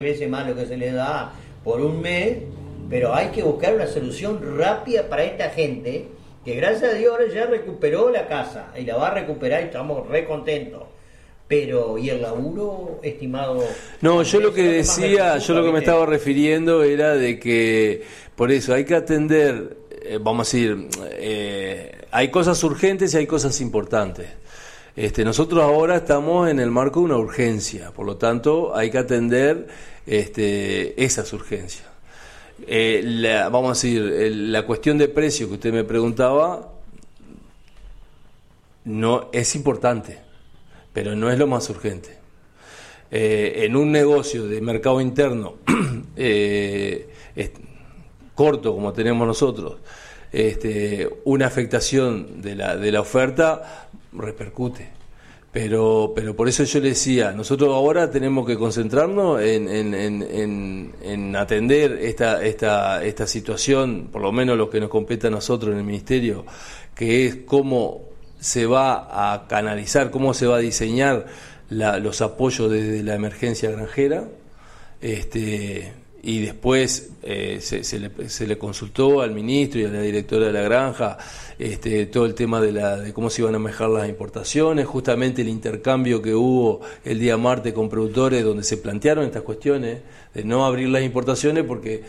veces más lo que se les da por un mes, pero hay que buscar una solución rápida para esta gente que gracias a Dios ahora ya recuperó la casa y la va a recuperar y estamos re contentos. Pero, ¿y el laburo, estimado? No, yo lo que decía, yo lo que me estaba refiriendo era de que, por eso, hay que atender, vamos a decir, hay cosas urgentes y hay cosas importantes. Nosotros ahora estamos en el marco de una urgencia, por lo tanto, hay que atender esas urgencias. Vamos a decir, la cuestión de precio que usted me preguntaba, no es importante, pero no es lo más urgente. En un negocio de mercado interno corto como tenemos nosotros, una afectación de la oferta repercute. Pero por eso yo le decía, nosotros ahora tenemos que concentrarnos en atender esta situación, por lo menos lo que nos compete a nosotros en el Ministerio, que es cómo se va a canalizar, cómo se va a diseñar los apoyos desde la emergencia granjera, y después se le consultó al ministro y a la directora de la granja todo el tema de cómo se iban a manejar las importaciones, justamente el intercambio que hubo el día martes con productores donde se plantearon estas cuestiones de no abrir las importaciones porque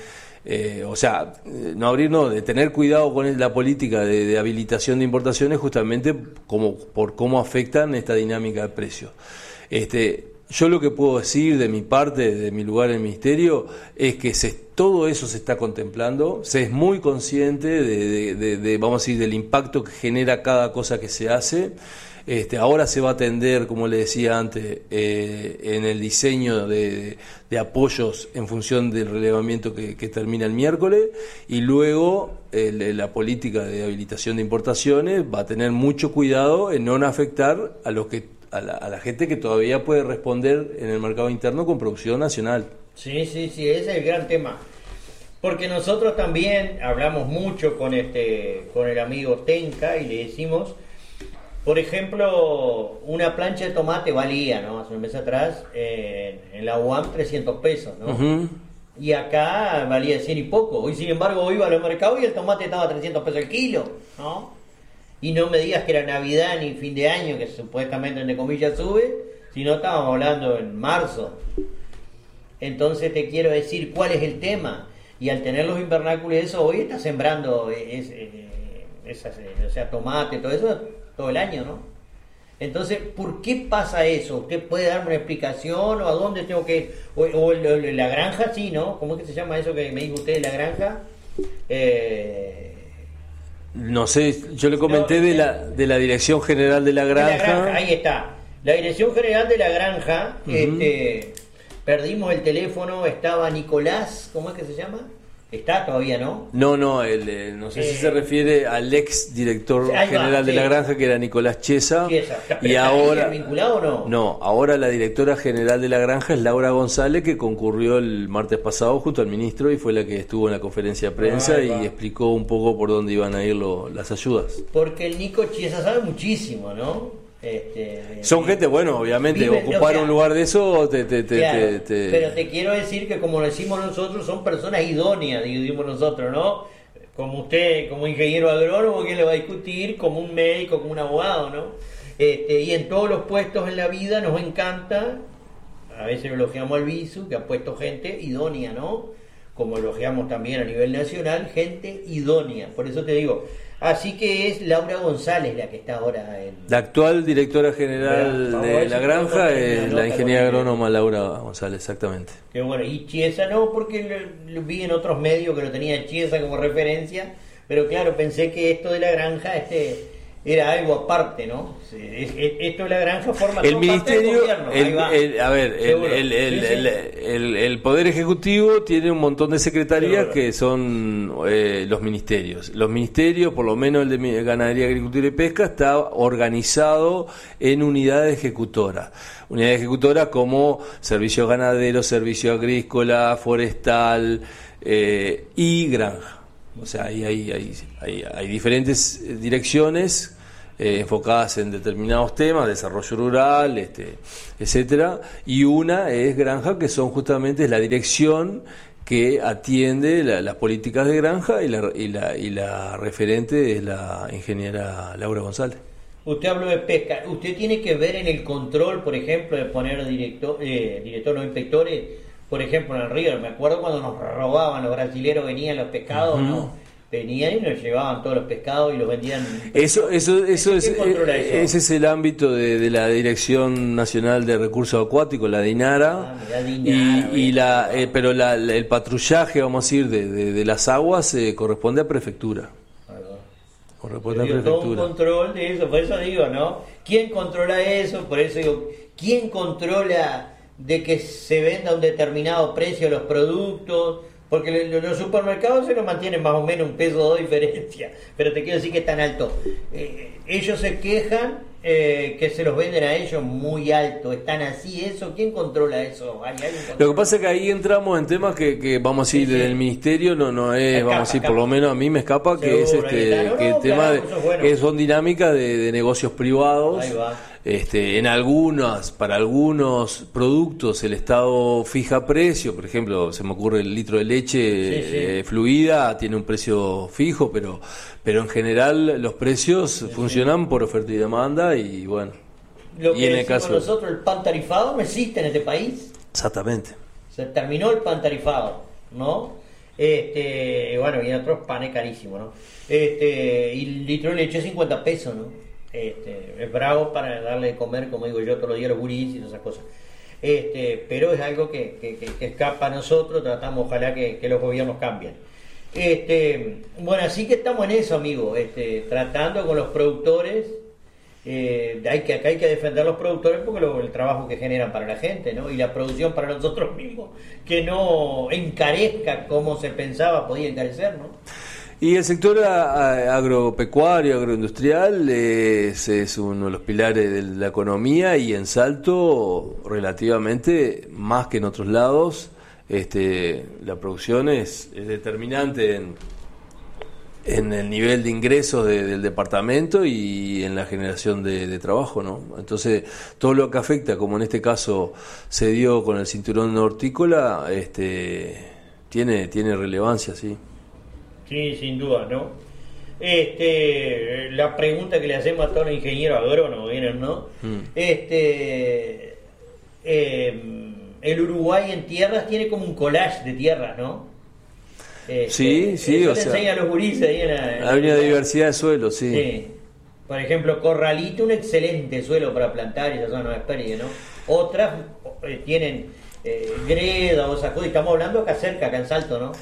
de tener cuidado con la política de habilitación de importaciones justamente por cómo afectan esta dinámica de precios. Yo lo que puedo decir de mi parte, de mi lugar en el Ministerio, es que todo eso se está contemplando, se es muy consciente de vamos a decir, del impacto que genera cada cosa que se hace. Ahora se va a atender, como le decía antes, en el diseño de apoyos en función del relevamiento que termina el miércoles, y luego la política de habilitación de importaciones va a tener mucho cuidado en no afectar a la gente que todavía puede responder en el mercado interno con producción nacional. Sí, ese es el gran tema. Porque nosotros también hablamos mucho con el amigo Tenca y le decimos, por ejemplo, una plancha de tomate valía, ¿no? Hace un mes atrás, en la UAM 300 pesos, ¿no? Uh-huh. Y acá valía 100 y poco. Hoy, sin embargo, iba al mercado y el tomate estaba a 300 pesos el kilo, ¿no? Y no me digas que era Navidad ni fin de año, que supuestamente, entre comillas, sube, sino estábamos hablando en marzo. Entonces te quiero decir cuál es el tema. Y al tener los invernáculos y eso, hoy está sembrando tomate, todo eso, todo el año, ¿no? Entonces, ¿por qué pasa eso? ¿Usted puede darme una explicación? ¿O a dónde tengo que...? O la granja, sí, ¿no? ¿Cómo es que se llama eso que me dijo usted, la granja? No sé, yo le comenté de la Dirección General de la Granja. Ahí está. La Dirección General de la Granja, uh-huh. Perdimos el teléfono, estaba Nicolás, ¿cómo es que se llama? Está todavía, ¿no? No, no sé si se refiere al ex director general de la granja, que era Nicolás Chiesa. ¿Y ahora vinculado o no? No, ahora la directora general de la granja es Laura González, que concurrió el martes pasado junto al ministro y fue la que estuvo en la conferencia de prensa y explicó un poco por dónde iban a ir las ayudas. Porque el Nico Chiesa sabe muchísimo, ¿no? Son gente, bueno, obviamente, ocupar un lugar de eso pero te quiero decir que como lo decimos nosotros, son personas idóneas, decimos nosotros, ¿no? Como usted, como ingeniero agrónomo, que le va a discutir, como un médico, como un abogado, ¿no? Y en todos los puestos en la vida nos encanta, a veces elogiamos al Visu, que ha puesto gente idónea, ¿no? Como elogiamos también a nivel nacional, gente idónea, por eso te digo. Así que es Laura González la que está ahora la actual directora general de la granja es la ingeniera agrónoma Laura González, exactamente. Qué bueno, y Chiesa no, porque lo vi en otros medios que lo tenía Chiesa como referencia, pero claro, pensé que esto de la granja era algo aparte, ¿no? Esto de la granja forma el ministerio, parte del gobierno. El Poder Ejecutivo tiene un montón de secretarías que son los ministerios. Los ministerios, por lo menos el de Ganadería, Agricultura y Pesca, está organizado en unidades ejecutoras. Unidades ejecutoras como servicio ganadero, servicio agrícola, forestal y granja. O sea, hay diferentes direcciones enfocadas en determinados temas, desarrollo rural, etcétera, y una es granja, que son justamente la dirección que atiende las políticas de granja, y la referente es la ingeniera Laura González. Usted habló de pesca. ¿Usted tiene que ver en el control, por ejemplo, de poner no, inspectores, por ejemplo, en el río? Me acuerdo cuando nos robaban, los brasileros venían los pescados, ¿no? Venían y nos llevaban todos los pescados y los vendían. Ese es el ámbito de la Dirección Nacional de Recursos Acuáticos, la DINARA, pero el patrullaje, vamos a decir, de las aguas corresponde a prefectura. Todo un control de eso, por eso digo, ¿no? ¿Quién controla eso? Por eso digo, ¿quién controla de que se venda a un determinado precio los productos? Porque los supermercados se los mantienen más o menos un peso o dos diferencia, pero te quiero decir que es tan alto. Ellos se quejan que se los venden a ellos muy alto, están así, eso, ¿quién controla eso? ¿Hay Lo que pasa es que ahí entramos en temas que vamos a decir, desde el ministerio no es, vamos a decir, por lo menos a mí me escapa, que seguro, es que el tema que son dinámicas de negocios privados. Ahí va. Para algunos productos el Estado fija precio, por ejemplo, se me ocurre el litro de leche fluida tiene un precio fijo, pero en general los precios funcionan por oferta y demanda, y bueno. Lo que en el caso nosotros, el pan tarifado no existe en este país. Exactamente. Se terminó el pan tarifado, ¿no? Bueno, y en otros panes carísimos, ¿no? Y el litro de leche 50 pesos, ¿no? Es bravo para darle de comer, como digo yo, todos los días los guris y todas esas cosas. Pero es algo que escapa a nosotros, tratamos, ojalá que los gobiernos cambien. Bueno, así que estamos en eso, amigo, tratando con los productores. Hay que defender a los productores porque el trabajo que generan para la gente, ¿no? Y la producción para nosotros mismos, que no encarezca como se pensaba podía encarecer, ¿no? Y el sector agropecuario, agroindustrial es uno de los pilares de la economía, y en Salto, relativamente, más que en otros lados, la producción es determinante en el nivel de ingresos del departamento y en la generación de trabajo, ¿no? Entonces, todo lo que afecta, como en este caso se dio con el cinturón hortícola, tiene relevancia, sí. Sí, sin duda, ¿no? La pregunta que le hacemos a todos los ingenieros agrónomos, ¿no? El Uruguay en tierras tiene como un collage de tierras, ¿no? Sí, o sea, enseña a los gurises ahí hay una diversidad de suelos, sí. Por ejemplo, Corralito, un excelente suelo para plantar, y esa zona no es pérdida, ¿no? Otras tienen greda o esas cosas, y estamos hablando acá cerca, acá en Salto, ¿no?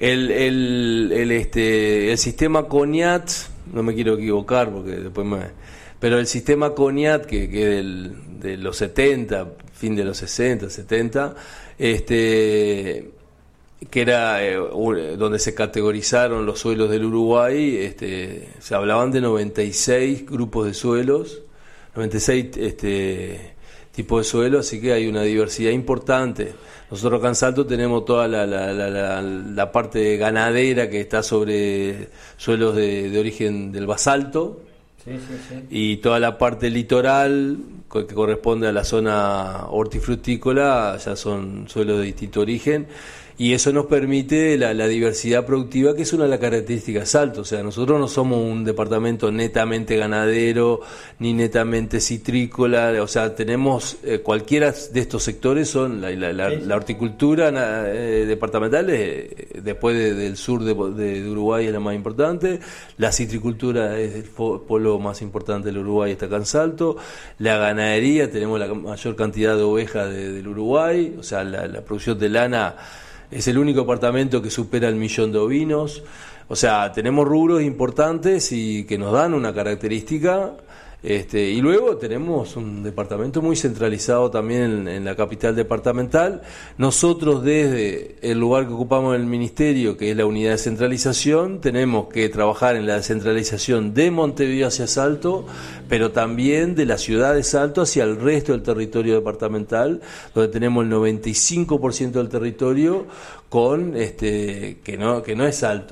El sistema CONIAT, no me quiero equivocar porque después pero el sistema CONIAT que de los 70, fin de los 60, 70, que era donde se categorizaron los suelos del Uruguay, se hablaban de 96 grupos de suelos, 96 tipos de suelo, así que hay una diversidad importante. Nosotros acá en Salto tenemos toda la parte ganadera que está sobre suelos de origen del basalto, y toda la parte litoral que corresponde a la zona hortifrutícola ya son suelos de distinto origen, y eso nos permite la diversidad productiva, que es una de las características de Salto. O sea, nosotros no somos un departamento netamente ganadero ni netamente citrícola, o sea, tenemos cualquiera de estos sectores, son la horticultura departamental, después del sur de Uruguay es la más importante, la citricultura es el polo más importante del Uruguay, está acá en Salto, la ganadería, tenemos la mayor cantidad de ovejas del Uruguay, o sea, la producción de lana es el único departamento que supera el 1.000.000 de ovinos. O sea, tenemos rubros importantes y que nos dan una característica. Y luego tenemos un departamento muy centralizado también en la capital departamental. Nosotros, desde el lugar que ocupamos en el ministerio, que es la unidad de centralización, tenemos que trabajar en la descentralización de Montevideo hacia Salto, pero también de la ciudad de Salto hacia el resto del territorio departamental, donde tenemos el 95% del territorio que no es Salto,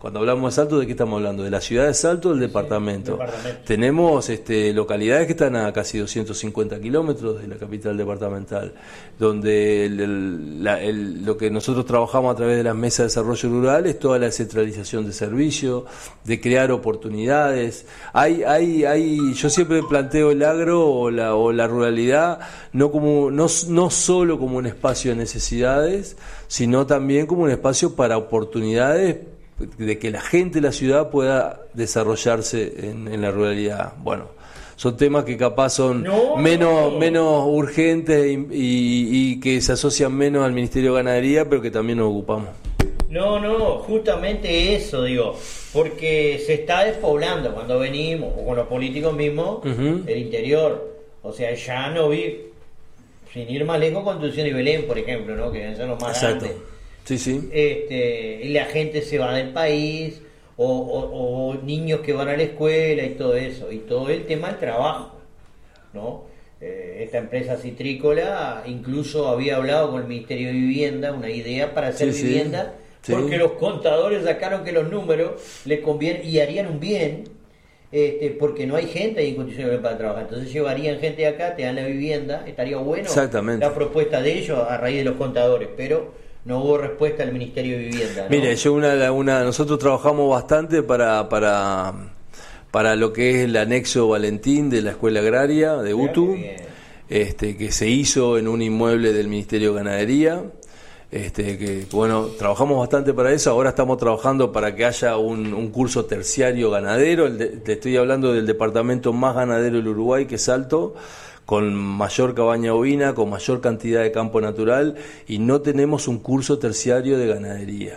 Cuando hablamos de Salto, ¿de qué estamos hablando? ¿De la ciudad de Salto o del departamento? Departamento. Tenemos localidades que están a casi 250 kilómetros de la capital departamental, donde lo que nosotros trabajamos a través de las mesas de desarrollo rural es toda la descentralización de servicios, de crear oportunidades. Yo siempre planteo el agro o la ruralidad no solo como un espacio de necesidades, sino también como un espacio para oportunidades de que la gente de la ciudad pueda desarrollarse en la ruralidad. Bueno, son temas que capaz son menos urgentes y que se asocian menos al Ministerio de Ganadería, pero que también nos ocupamos. No, justamente eso, digo, porque se está despoblando cuando venimos, o con los políticos mismos, el interior. O sea, ya no vi, sin ir más lejos, Constitución y Belén, por ejemplo, ¿no? Que deben ser los más grandes. Sí. Y la gente se va del país, o niños que van a la escuela y todo eso, y todo el tema del trabajo, ¿no? Esta empresa citrícola incluso había hablado con el Ministerio de Vivienda, una idea para hacer vivienda, porque los contadores sacaron que los números les convienen y harían un bien, porque no hay gente ahí en condiciones para trabajar. Entonces llevarían gente de acá, te dan la vivienda, estaría bueno la propuesta de ellos a raíz de los contadores, pero no hubo respuesta del Ministerio de Vivienda, ¿no? Mire, nosotros trabajamos bastante para lo que es el anexo Valentín de la Escuela Agraria de UTU, que se hizo en un inmueble del Ministerio de Ganadería. Trabajamos bastante para eso. Ahora estamos trabajando para que haya un curso terciario ganadero. Te estoy hablando del departamento más ganadero del Uruguay, que es Salto, con mayor cabaña ovina, con mayor cantidad de campo natural, y no tenemos un curso terciario de ganadería.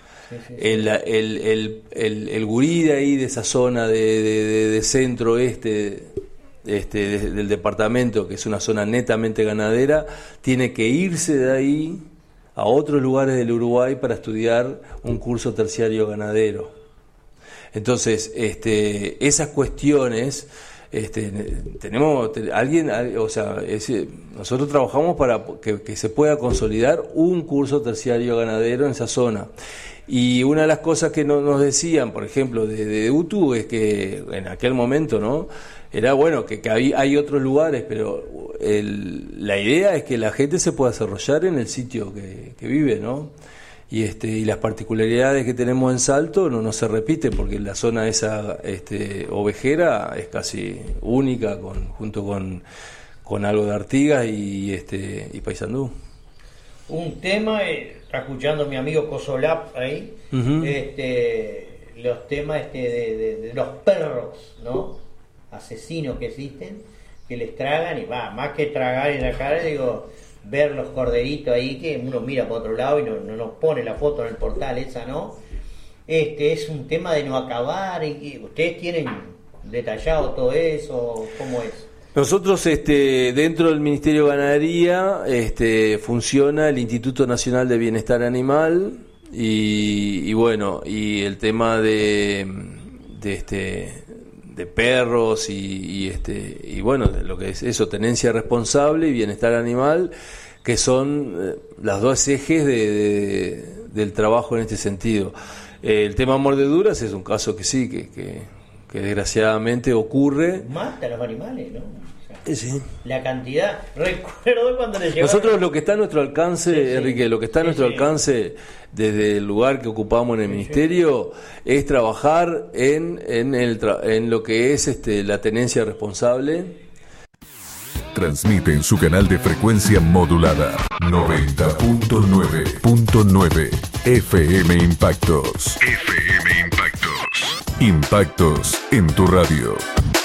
El gurí de ahí, de esa zona de centro-oeste del departamento, que es una zona netamente ganadera, tiene que irse de ahí a otros lugares del Uruguay para estudiar un curso terciario ganadero. Entonces, esas cuestiones... nosotros trabajamos para que se pueda consolidar un curso terciario ganadero en esa zona. Y una de las cosas que nos decían, por ejemplo, de UTU, es que en aquel momento, ¿no?, era bueno que hay otros lugares, pero la idea es que la gente se pueda desarrollar en el sitio que vive, ¿no? Y las particularidades que tenemos en Salto no se repiten, porque la zona esa ovejera es casi única, junto con algo de Artigas y Paysandú. Un tema, está escuchando mi amigo Cosolap ahí, los temas de los perros, ¿no?, asesinos que existen, que les tragan, y más que tragar en la cara, digo, ver los corderitos ahí, que uno mira para otro lado y no nos pone la foto en el portal esa, ¿no? Es un tema de no acabar, y ustedes tienen detallado todo eso, ¿cómo es? Nosotros, dentro del Ministerio de Ganadería, funciona el Instituto Nacional de Bienestar Animal, y el tema de perros y lo que es eso, tenencia responsable y bienestar animal, que son las dos ejes del trabajo en este sentido. El tema mordeduras es un caso que sí, que desgraciadamente ocurre. Mata a los animales, ¿no? Sí. La cantidad, recuerdo cuando les llevaron... Nosotros lo que está a nuestro alcance, Enrique, lo que está a nuestro alcance desde el lugar que ocupamos en el Ministerio es trabajar en lo que es la tenencia responsable. Transmite en su canal de frecuencia modulada 90.9.9 FM Impactos. FM Impactos. Impactos en tu radio.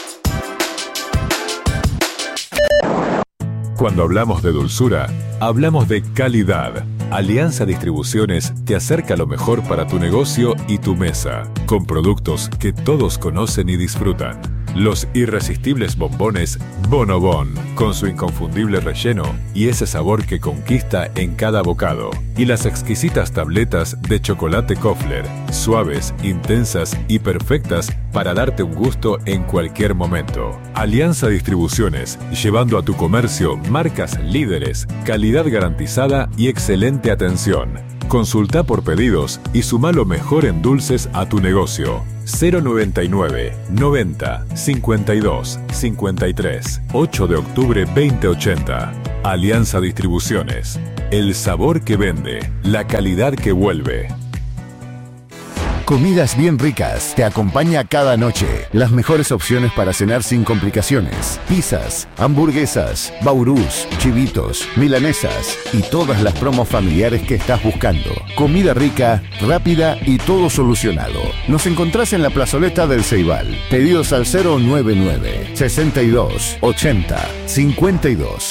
Cuando hablamos de dulzura, hablamos de calidad. Alianza Distribuciones te acerca lo mejor para tu negocio y tu mesa, con productos que todos conocen y disfrutan. Los irresistibles bombones Bonobón, con su inconfundible relleno y ese sabor que conquista en cada bocado. Y las exquisitas tabletas de chocolate Kofler, suaves, intensas y perfectas para darte un gusto en cualquier momento. Alianza Distribuciones, llevando a tu comercio marcas líderes, calidad garantizada y excelente atención. Consulta por pedidos y suma lo mejor en dulces a tu negocio. 099 90 52 53 8 de octubre 2080. Alianza Distribuciones. El sabor que vende, la calidad que vuelve. Comidas Bien Ricas te acompaña cada noche. Las mejores opciones para cenar sin complicaciones. Pizzas, hamburguesas, baurús, chivitos, milanesas y todas las promos familiares que estás buscando. Comida rica, rápida y todo solucionado. Nos encontrás en la plazoleta del Ceibal. Pedidos al 099 62 80 52.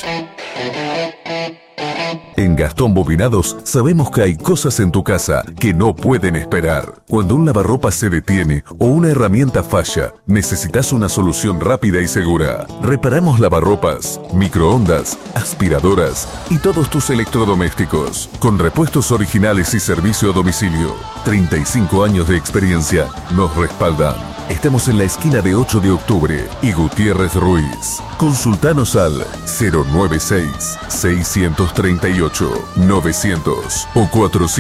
En Gastón Bobinados sabemos que hay cosas en tu casa que no pueden esperar. Cuando un lavarropas se detiene o una herramienta falla, necesitas una solución rápida y segura. Reparamos lavarropas, microondas, aspiradoras y todos tus electrodomésticos. Con repuestos originales y servicio a domicilio. 35 años de experiencia nos respaldan. Estamos en la esquina de 8 de octubre y Gutiérrez Ruiz. Consultanos al 096-638-900 o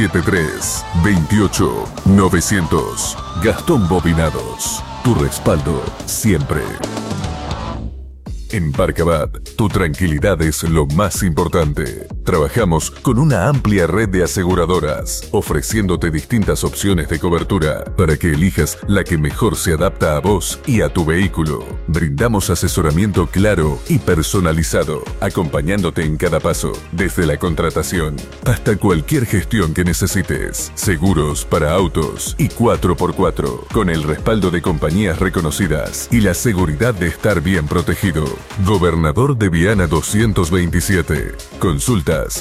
473-28-900. Gastón Bobinados. Tu respaldo siempre. En Parcabat, tu tranquilidad es lo más importante. Trabajamos con una amplia red de aseguradoras, ofreciéndote distintas opciones de cobertura para que elijas la que mejor se adapta a vos y a tu vehículo. Brindamos asesoramiento claro y personalizado, acompañándote en cada paso, desde la contratación hasta cualquier gestión que necesites. Seguros para autos y 4x4, con el respaldo de compañías reconocidas y la seguridad de estar bien protegido. Gobernador de Viana 227. Consultas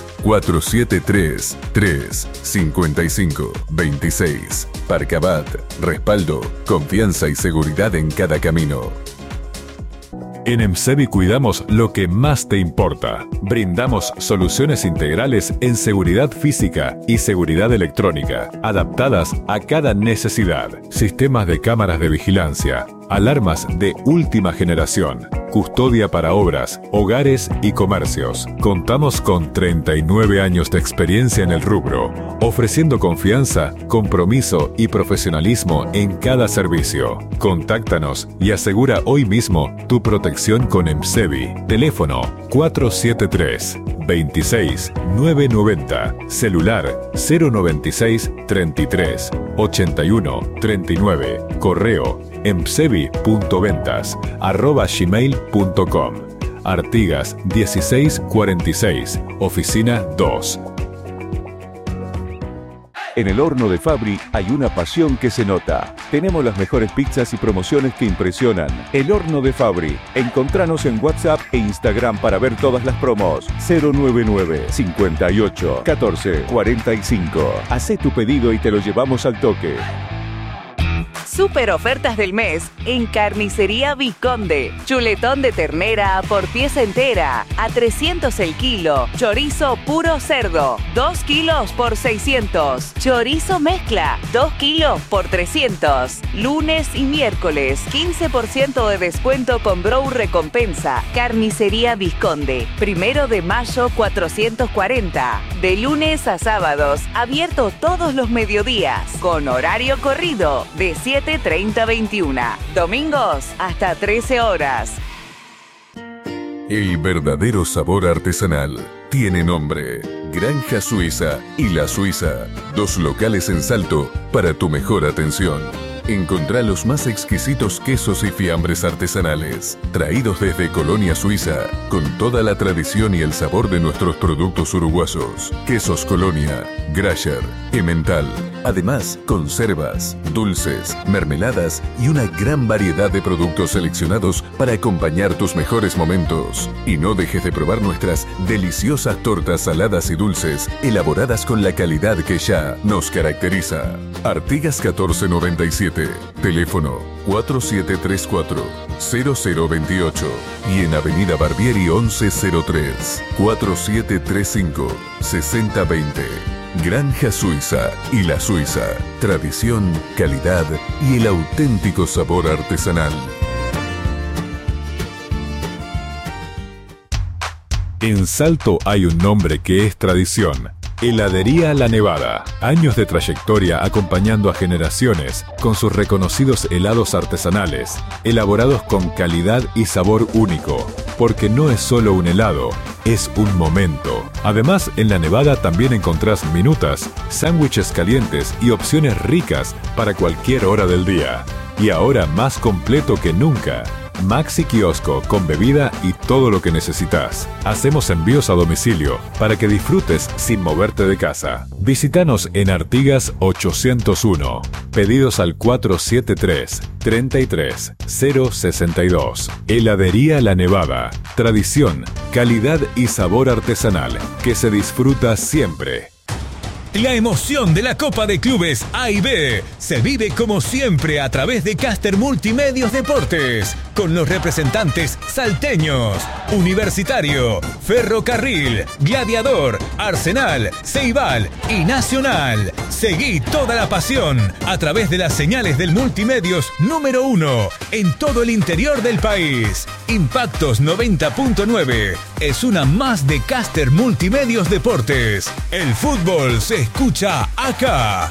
473-355-26. Parcabat. Respaldo, confianza y seguridad en cada camino. En EMSEVI cuidamos lo que más te importa. Brindamos soluciones integrales en seguridad física y seguridad electrónica, adaptadas a cada necesidad. Sistemas de cámaras de vigilancia, alarmas de última generación, custodia para obras, hogares y comercios. Contamos con 39 años de experiencia en el rubro, ofreciendo confianza, compromiso y profesionalismo en cada servicio. Contáctanos y asegura hoy mismo tu protección con EMSEVI. Teléfono 473 26 990. Celular 096 33 81 39. Correo emsevi.ventas@gmail.com. Artigas 1646, Oficina 2. En el horno de Fabri hay una pasión que se nota. Tenemos las mejores pizzas y promociones que impresionan. El horno de Fabri. Encontranos en WhatsApp e Instagram para ver todas las promos. 099 58 14 45. Hacé tu pedido y te lo llevamos al toque. Super ofertas del mes en Carnicería Visconde. Chuletón de ternera por pieza entera a 300 el kilo. Chorizo puro cerdo, 2 kilos por 600. Chorizo mezcla, 2 kilos por 300. Lunes y miércoles, 15% de descuento con Brow Recompensa. Carnicería Visconde. 1 de mayo 440. De lunes a sábados, abierto todos los mediodías. Con horario corrido de 7:30 a 21. Domingos hasta 13 horas. El verdadero sabor artesanal tiene nombre. Granja Suiza y La Suiza. 2 locales en Salto para tu mejor atención. Encontrá los más exquisitos quesos y fiambres artesanales, traídos desde Colonia Suiza, con toda la tradición y el sabor de nuestros productos uruguayos. Quesos Colonia, Grasher, Emmental. Además, conservas, dulces, mermeladas y una gran variedad de productos seleccionados para acompañar tus mejores momentos. Y no dejes de probar nuestras deliciosas tortas saladas y dulces, elaboradas con la calidad que ya nos caracteriza. Artigas 1497. Teléfono 4734-0028 y en Avenida Barbieri 1103 4735-6020. Granja Suiza y La Suiza. Tradición, calidad y el auténtico sabor artesanal. En Salto hay un nombre que es tradición. Heladería La Nevada. Años de trayectoria acompañando a generaciones con sus reconocidos helados artesanales, elaborados con calidad y sabor único. Porque no es solo un helado, es un momento. Además, en La Nevada también encontrás minutas, sándwiches calientes y opciones ricas para cualquier hora del día. Y ahora más completo que nunca. Maxi Kiosco con bebida y todo lo que necesitas. Hacemos envíos a domicilio para que disfrutes sin moverte de casa. Visítanos en Artigas 801. Pedidos al 473-33-062. Heladería La Nevada. Tradición, calidad y sabor artesanal que se disfruta siempre. La emoción de la Copa de Clubes A y B se vive como siempre a través de Caster Multimedios Deportes, con los representantes salteños, Universitario, Ferrocarril, Gladiador, Arsenal, Ceibal y Nacional. Seguí toda la pasión a través de las señales del Multimedios número 1 en todo el interior del país. Impactos 90.9 es una más de Caster Multimedios Deportes. El fútbol se escucha acá.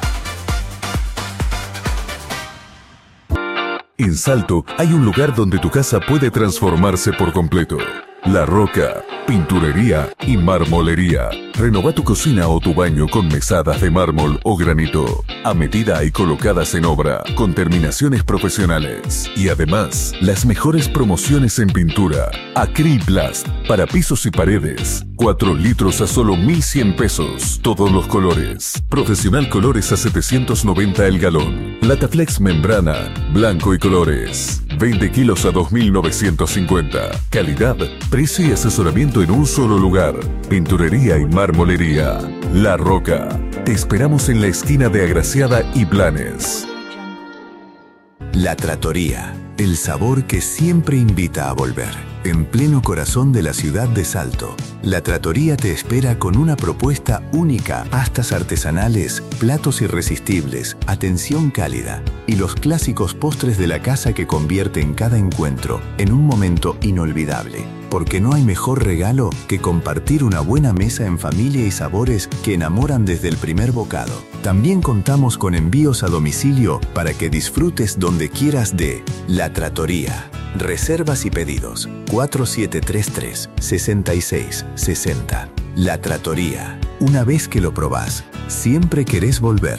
En Salto hay un lugar donde tu casa puede transformarse por completo. La Roca, pinturería y marmolería. Renova tu cocina o tu baño con mesadas de mármol o granito, a medida y colocadas en obra, con terminaciones profesionales. Y además, las mejores promociones en pintura. Acryplast, para pisos y paredes. 4 litros a solo 1.100 pesos. Todos los colores. Profesional Colores a 790 el galón. Lataflex membrana, blanco y colores. 20 kilos a 2.950. Calidad, precio y asesoramiento en un solo lugar. Pinturería y marmolería. La Roca. Te esperamos en la esquina de Agraciada y Blanes. La Trattoria. El sabor que siempre invita a volver. En pleno corazón de la ciudad de Salto, La Trattoria te espera con una propuesta única, pastas artesanales, platos irresistibles, atención cálida y los clásicos postres de la casa que convierten cada encuentro en un momento inolvidable. Porque no hay mejor regalo que compartir una buena mesa en familia y sabores que enamoran desde el primer bocado. También contamos con envíos a domicilio para que disfrutes donde quieras de La Trattoria. Reservas y pedidos 4733-6660. La Trattoria. Una vez que lo probás, siempre querés volver.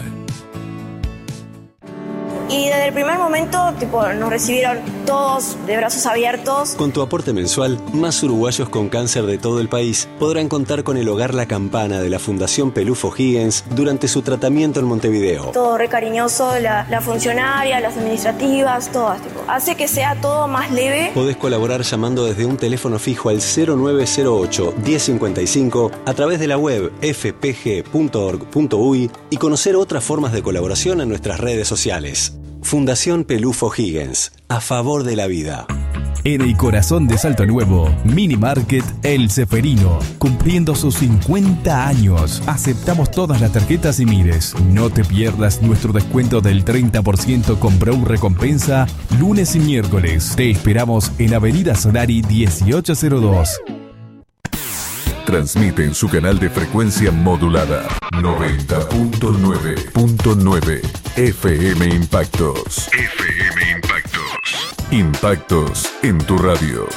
Y desde el primer momento, nos recibieron todos de brazos abiertos. Con tu aporte mensual, más uruguayos con cáncer de todo el país podrán contar con el Hogar La Campana de la Fundación Pelufo Higgins durante su tratamiento en Montevideo. Todo re cariñoso, la funcionaria, las administrativas, todas. Hace que sea todo más leve. Podés colaborar llamando desde un teléfono fijo al 0908 1055 a través de la web fpg.org.uy y conocer otras formas de colaboración en nuestras redes sociales. Fundación Pelufo Higgins, a favor de la vida. En el corazón de Salto Nuevo, Mini Market El Ceferino, cumpliendo sus 50 años. Aceptamos todas las tarjetas y mires. No te pierdas nuestro descuento del 30% con Brown Recompensa, lunes y miércoles. Te esperamos en Avenida Solari 1802. Transmite en su canal de frecuencia modulada 90.9.9 FM Impactos. FM Impactos. Impactos en tu radio.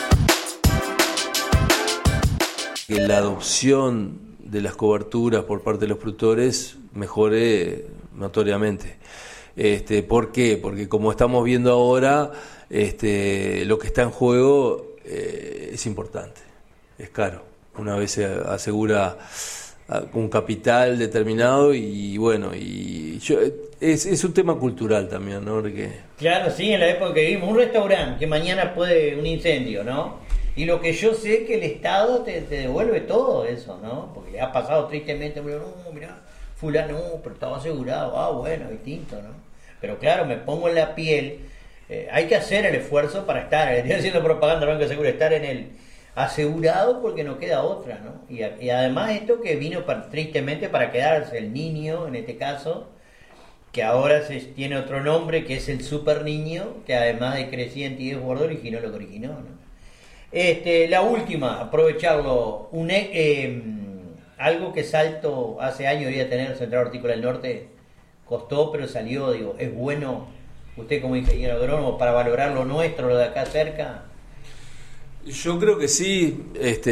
Que la adopción de las coberturas por parte de los productores mejore notoriamente. ¿Por qué? Porque como estamos viendo ahora, lo que está en juego es importante, es caro. Una vez se asegura un capital determinado y bueno, es un tema cultural también, ¿no? Porque... Claro, sí, en la época que vivimos, un restaurante que mañana puede un incendio, ¿no? Y lo que yo sé que el Estado te devuelve todo eso, ¿no? Porque le ha pasado tristemente, no, mirá, fulano, pero estaba asegurado, bueno, distinto, ¿no? Pero claro, me pongo en la piel, hay que hacer el esfuerzo para estar, estoy haciendo propaganda, no hay que asegurar, estar en el asegurado porque no queda otra, ¿no? Y además esto que vino tristemente para quedarse, el niño en este caso, que ahora tiene otro nombre, que es el super niño, que además de creciente y desbordó, originó lo que originó, ¿no? La última, aprovecharlo, algo que Salto hace años debía tener, Central Hortícola del Norte, costó, pero salió, digo, es bueno, usted como ingeniero agrónomo, para valorar lo nuestro, lo de acá cerca. Yo creo que sí,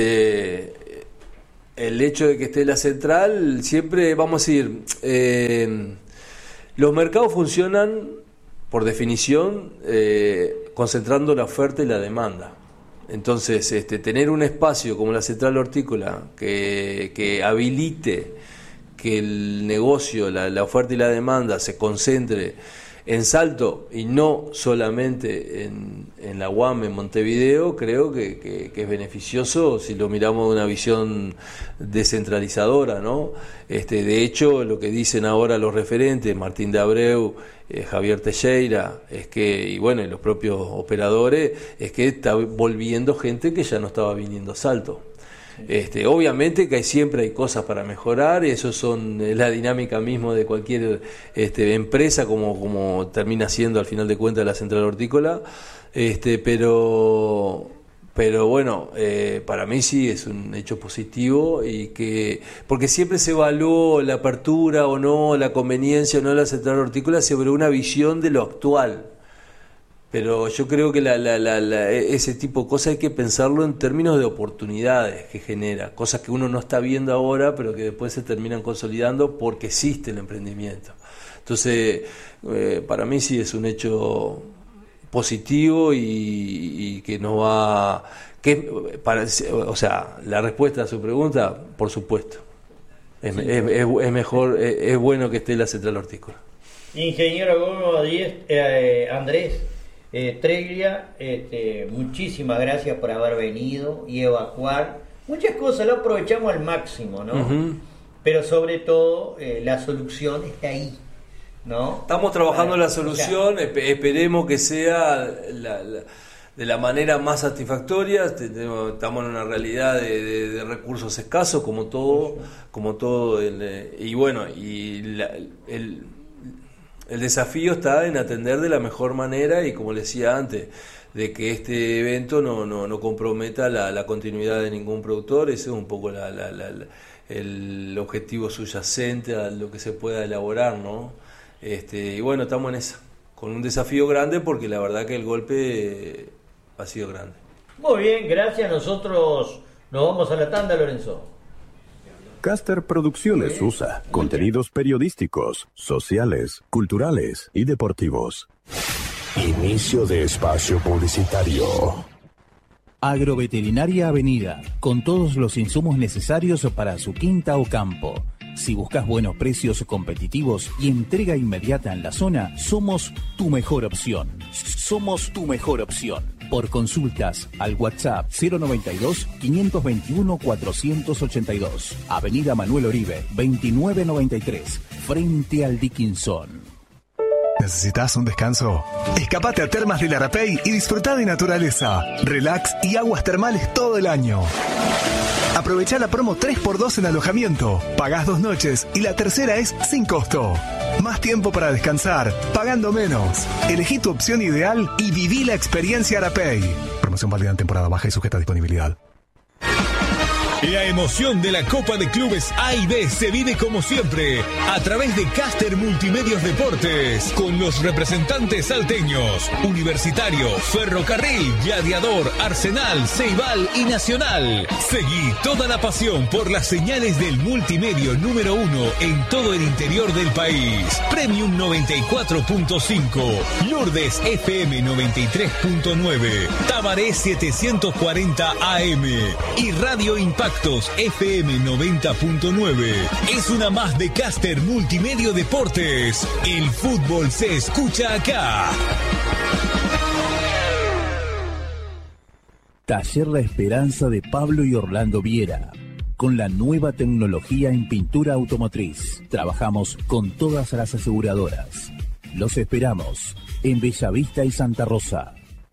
el hecho de que esté la central, siempre vamos a decir, los mercados funcionan por definición concentrando la oferta y la demanda. Entonces, tener un espacio como la central hortícola que habilite que el negocio, la oferta y la demanda se concentre en Salto y no solamente en la UAM, en Montevideo, creo que es beneficioso si lo miramos de una visión descentralizadora, ¿no? De hecho, lo que dicen ahora los referentes, Martín de Abreu, Javier Teixeira, y los propios operadores, es que está volviendo gente que ya no estaba viniendo a Salto. Obviamente que siempre hay cosas para mejorar, y eso es la dinámica mismo de cualquier empresa, como termina siendo al final de cuentas la central hortícola, pero bueno, para mí sí es un hecho positivo, porque siempre se evaluó la apertura o no, la conveniencia o no de la central hortícola sobre una visión de lo actual. Pero yo creo que ese tipo de cosas hay que pensarlo en términos de oportunidades que genera, cosas que uno no está viendo ahora, pero que después se terminan consolidando porque existe el emprendimiento. Entonces, para mí sí es un hecho positivo y que nos va... la respuesta a su pregunta, por supuesto. Es mejor, es bueno que esté la central hortícola. Ingeniero agrónomo Andrés Treglia, muchísimas gracias por haber venido y evacuar muchas cosas, lo aprovechamos al máximo, ¿no? Uh-huh. Pero sobre todo la solución está ahí, ¿no? Estamos trabajando en la solución, esperemos que sea de la manera más satisfactoria. Estamos en una realidad de recursos escasos, como todo, el desafío está en atender de la mejor manera y, como le decía antes, de que este evento no comprometa la continuidad de ningún productor. Ese es un poco el objetivo subyacente a lo que se pueda elaborar, ¿no? Estamos en esa, con un desafío grande, porque la verdad que el golpe ha sido grande. Muy bien, gracias. Nosotros nos vamos a la tanda, Lorenzo. Caster Producciones USA, contenidos periodísticos, sociales, culturales y deportivos. Inicio de espacio publicitario. Agroveterinaria Avenida, con todos los insumos necesarios para su quinta o campo. Si buscas buenos precios competitivos y entrega inmediata en la zona, somos tu mejor opción. Somos tu mejor opción. Por consultas al WhatsApp 092-521-482. Avenida Manuel Oribe, 2993, frente al Dickinson. ¿Necesitas un descanso? Escapate a Termas del Arapey y disfruta de naturaleza, relax y aguas termales todo el año. Aprovecha la promo 3x2 en alojamiento. Pagás 2 noches y la tercera es sin costo. Más tiempo para descansar, pagando menos. Elegí tu opción ideal y viví la experiencia Arapey. Promoción válida en temporada baja y sujeta a disponibilidad. La emoción de la Copa de Clubes A y B se vive como siempre a través de Caster Multimedios Deportes, con los representantes salteños: Universitario, Ferrocarril, Gladiador, Arsenal, Ceibal y Nacional. Seguí toda la pasión por las señales del multimedio número 1 en todo el interior del país. Premium 94.5, Lourdes FM 93.9, Tabaré 740 AM y Radio Impactos FM 90.9. Es una más de Caster Multimedio Deportes. El fútbol se escucha acá. Taller La Esperanza de Pablo y Orlando Viera. Con la nueva tecnología en pintura automotriz, trabajamos con todas las aseguradoras. Los esperamos en Bellavista y Santa Rosa.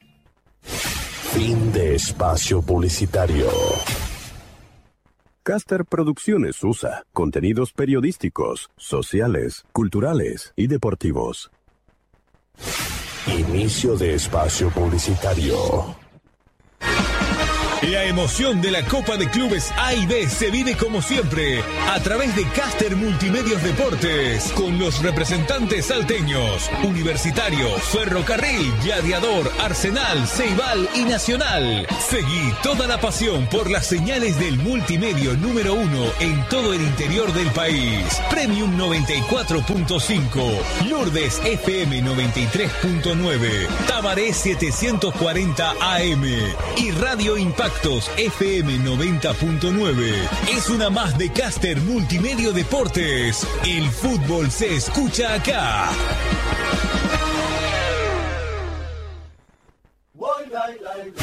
Fin de espacio publicitario. Caster Producciones USA, contenidos periodísticos, sociales, culturales y deportivos. Inicio de espacio publicitario. La emoción de la Copa de Clubes A y B se vive como siempre a través de Caster Multimedios Deportes con los representantes salteños, Universitario, Ferrocarril, Gladiador, Arsenal, Ceibal y Nacional. Seguí toda la pasión por las señales del multimedio número 1 en todo el interior del país. Premium 94.5, Lourdes FM 93.9, Tabaré 740 AM y Radio Impactos FM 90.9. Es una más de Caster Multimedio Deportes. El fútbol se escucha acá.